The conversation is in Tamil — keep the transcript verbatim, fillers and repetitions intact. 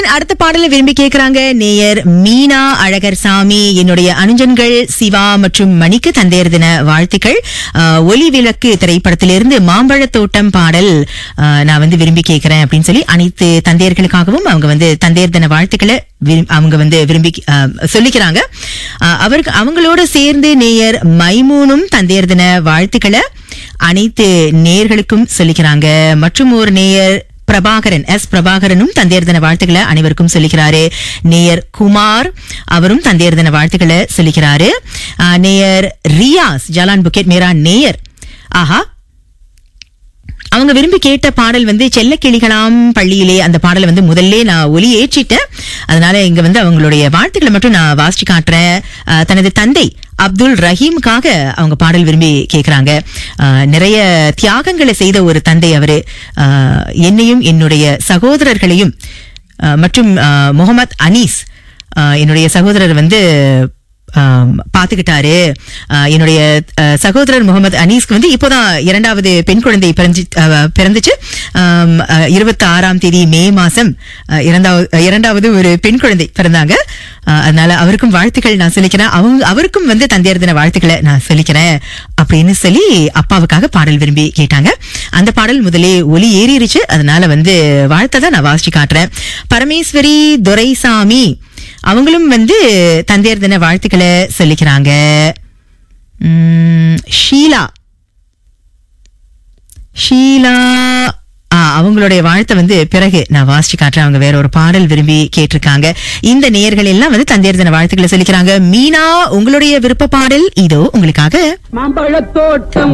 நிகழ்ச்சியின் அடுத்த பாடலை விரும்பி கேட்கிறாங்க நேயர் மீனா அழகர் சாமி. என்னுடைய அனுஜன்கள் சிவா மற்றும் மணிக்கு தந்தையர் தின வாழ்த்துக்கள். ஒலி விளக்கு திரைப்படத்திலிருந்து மாம்பழ தோட்டம் பாடல் நான் வந்து விரும்பி கேட்கிறேன் அப்படின்னு சொல்லி அனைத்து தந்தையர்களுக்காகவும் அவங்க வந்து தந்தையர் தின வாழ்த்துக்களை அவங்க வந்து விரும்பி சொல்லிக்கிறாங்க. அவருக்கு அவங்களோட சேர்ந்து நேயர் மைமூனும் தந்தையர் தின வாழ்த்துக்களை அனைத்து நேயர்களுக்கும் சொல்லிக்கிறாங்க. மற்றும் ஒரு நேயர் பிரபாகரன் எஸ் பிரபாகரனும் தந்தையர் தின வாழ்த்துக்களை அனைவருக்கும் சொல்லிக்கிறாரு. நேயர் குமார் அவரும் தந்தையர் தின வாழ்த்துக்களை சொல்லிக்கிறாரு. நேயர் ரியாஸ் ஜலான் புக்கெட் மேரா நேயர். ஆஹா, அவங்க விரும்பி கேட்ட பாடல் வந்து செல்ல கிளிகளாம் பள்ளியிலே. அந்த பாடலை வந்து முதல்ல நான் ஒலி ஏற்றிட்டேன். அதனால இங்க வந்து அவங்களுடைய வாழ்த்துக்களை மட்டும் நான் வாசிச்சு காட்டுறேன். தனது தந்தை அப்துல் ரஹீமுக்காக அவங்க பாடல் விரும்பி கேட்கிறாங்க. நிறைய தியாகங்களை செய்த ஒரு தந்தை அவரு. என்னையும் என்னுடைய சகோதரர்களையும் மற்றும் முகமது அனீஸ் என்னுடைய சகோதரர் வந்து பாத்துக்கிட்டாரு. என்னுடைய சகோதரர் முகமது அனீஸ்க்கு வந்து இப்போதான் இரண்டாவது பெண் குழந்தை பிறந்துச்சு. இருபத்தி ஆறாம் தேதி மே மாசம் இரண்டாவது இரண்டாவது ஒரு பெண் குழந்தை பிறந்தாங்க. அதனால அவருக்கும் வாழ்த்துக்கள் நான் சொல்லிக்கிறேன். அவங்க அவருக்கும் வந்து தந்தையர் தின வாழ்த்துக்களை நான் சொல்லிக்கிறேன் அப்படின்னு சொல்லி அப்பாவுக்காக பாடல் விரும்பி கேட்டாங்க. அந்த பாடல் முதலே ஒலி ஏறிடுச்சு. அதனால வந்து வாழ்த்ததான் நான் வாசிச்சு காட்டுறேன். பரமேஸ்வரி துரைசாமி அவங்களும் வந்து தந்தையர் தின வாழ்த்துக்களை சொல்லிக்கிறாங்க. ஷீலா ஷீலா அவங்களுடைய வாழ்த்தை வந்து பிறகு நான் வாசிச்சு காட்டுறேன். அவங்க வேற ஒரு பாடல் விரும்பி கேட்டிருக்காங்க. இந்த நேயர்கள் எல்லாம் வந்து தந்தையர் தின வாழ்த்துக்களை சொல்லிக்கிறாங்க. மீனா, உங்களுடைய விருப்ப பாடல் இதோ உங்களுக்காக. மாம்பழத்தோட்டம்